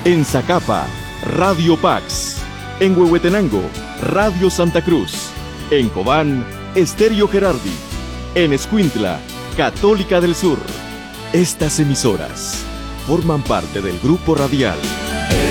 En Zacapa, Radio Pax. En Huehuetenango, Radio Santa Cruz. En Cobán, Estéreo Gerardi. En Escuintla, Católica del Sur. Estas emisoras forman parte del grupo radial